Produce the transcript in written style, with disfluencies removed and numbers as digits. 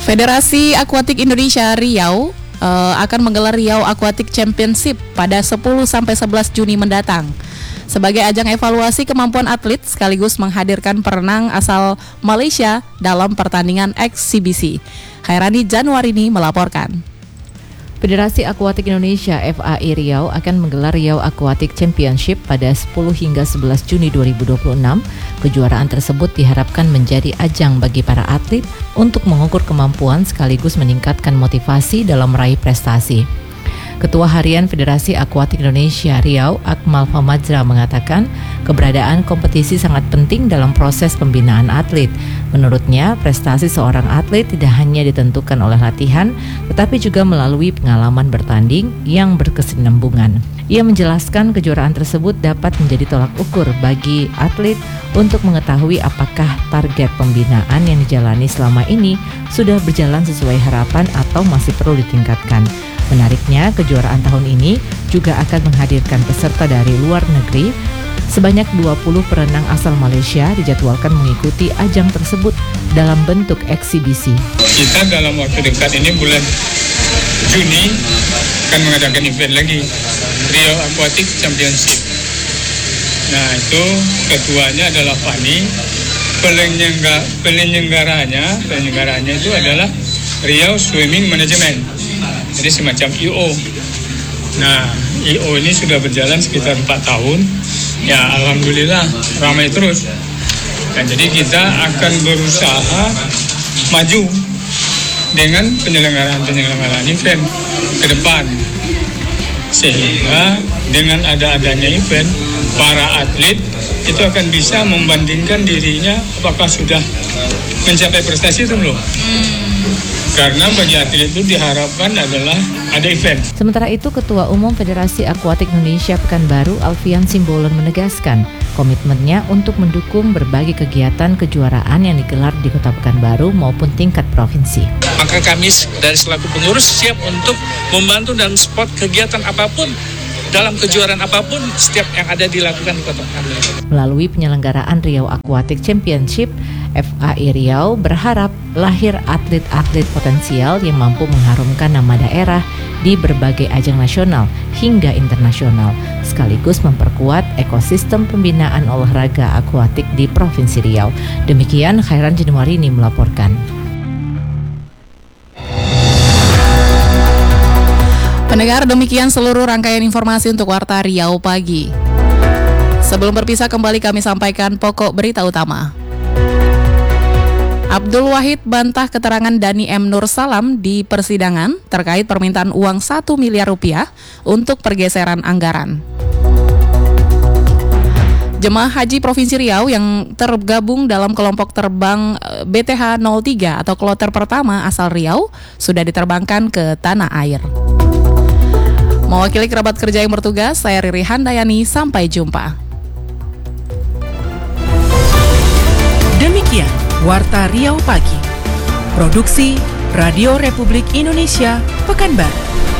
Federasi Akuatik Indonesia Riau akan menggelar Riau Aquatic Championship pada 10-11 Juni mendatang. Sebagai ajang evaluasi kemampuan atlet sekaligus menghadirkan perenang asal Malaysia dalam pertandingan eksibisi. Khairani Januarini melaporkan. Federasi Akuatik Indonesia FAI Riau akan menggelar Riau Aquatic Championship pada 10 hingga 11 Juni 2026. Kejuaraan tersebut diharapkan menjadi ajang bagi para atlet untuk mengukur kemampuan sekaligus meningkatkan motivasi dalam meraih prestasi. Ketua Harian Federasi Akuatik Indonesia Riau, Akmal Famadzra mengatakan, keberadaan kompetisi sangat penting dalam proses pembinaan atlet. Menurutnya, prestasi seorang atlet tidak hanya ditentukan oleh latihan, tetapi juga melalui pengalaman bertanding yang berkesinambungan. Ia menjelaskan kejuaraan tersebut dapat menjadi tolak ukur bagi atlet untuk mengetahui apakah target pembinaan yang dijalani selama ini sudah berjalan sesuai harapan atau masih perlu ditingkatkan. Menariknya, kejuaraan tahun ini juga akan menghadirkan peserta dari luar negeri. Sebanyak 20 perenang asal Malaysia dijadwalkan mengikuti ajang tersebut dalam bentuk eksibisi. Kita dalam waktu dekat ini bulan Juni akan mengadakan event lagi, Riau Aquatic Championship. Nah, itu ketuanya adalah Fani, penyelenggaranya itu adalah Riau Swimming Management. Jadi semacam IO. Nah, IO ini sudah berjalan sekitar 4 tahun. Ya, alhamdulillah ramai terus. Dan jadi kita akan berusaha maju dengan penyelenggaraan event ke depan. Sehingga dengan adanya event, para atlet itu akan bisa membandingkan dirinya apakah sudah mencapai prestasi itu belum. Karena bagi atlet itu diharapkan adalah ada event. Sementara itu, Ketua Umum Federasi Akuatik Indonesia Pekanbaru, Alfian Simbolon menegaskan komitmennya untuk mendukung berbagai kegiatan kejuaraan yang digelar di Kota Pekanbaru maupun tingkat provinsi. Maka kami dari selaku pengurus siap untuk membantu dan support kegiatan apapun, dalam kejuaraan apapun, setiap yang ada dilakukan di Kota Pekanbaru. Melalui penyelenggaraan Riau Aquatic Championship, FAI Riau berharap lahir atlet-atlet potensial yang mampu mengharumkan nama daerah di berbagai ajang nasional hingga internasional, sekaligus memperkuat ekosistem pembinaan olahraga akuatik di Provinsi Riau. Demikian Khairani Januarini melaporkan. Pendengar, demikian seluruh rangkaian informasi untuk Warta Riau Pagi. Sebelum berpisah kembali kami sampaikan pokok berita utama. Abdul Wahid bantah keterangan Dani M. Nur Salam di persidangan terkait permintaan uang 1 miliar rupiah untuk pergeseran anggaran. Jemaah Haji Provinsi Riau yang tergabung dalam kelompok terbang BTH 03 atau kloter pertama asal Riau sudah diterbangkan ke tanah air. Mewakili kerabat kerja yang bertugas, saya Riri Handayani, sampai jumpa. Demikian Warta Riau Pagi. Produksi Radio Republik Indonesia, Pekanbaru.